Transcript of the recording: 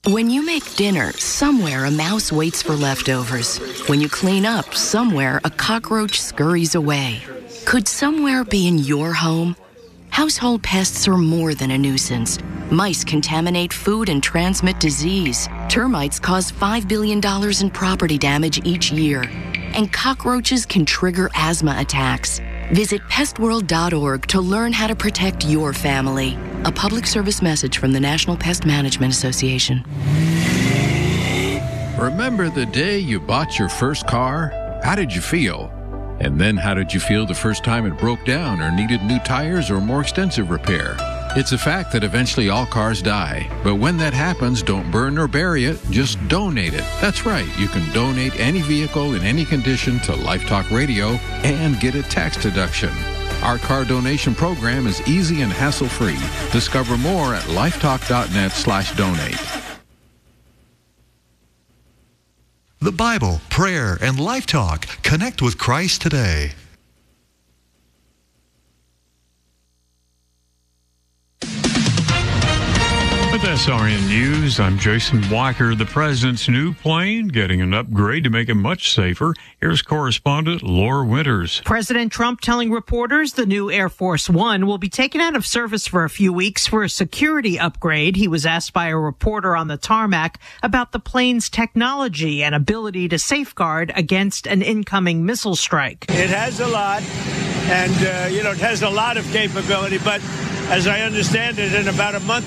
When you make dinner, somewhere a mouse waits for leftovers. When you clean up, somewhere a cockroach scurries away. Could somewhere be in your home? Household pests are more than a nuisance. Mice contaminate food and transmit disease. Termites cause $5 billion in property damage each year. And cockroaches can trigger asthma attacks. Visit pestworld.org to learn how to protect your family. A public service message from the National Pest Management Association. Remember the day you bought your first car? How did you feel? And then how did you feel the first time it broke down or needed new tires or more extensive repair? It's a fact that eventually all cars die. But when that happens, don't burn or bury it, just donate it. That's right, you can donate any vehicle in any condition to Life Talk Radio and get a tax deduction. Our car donation program is easy and hassle-free. Discover more at lifetalk.net/donate. The Bible, prayer, and Life Talk. Connect with Christ today. With SRN News, I'm Jason Weicker. The president's new plane getting an upgrade to make it much safer. Here's correspondent Laura Winters. President Trump telling reporters the new Air Force One will be taken out of service for a few weeks for a security upgrade. He was asked by a reporter on the tarmac about the plane's technology and ability to safeguard against an incoming missile strike. It has a lot, and, it has a lot of capability, but as I understand it, in about a month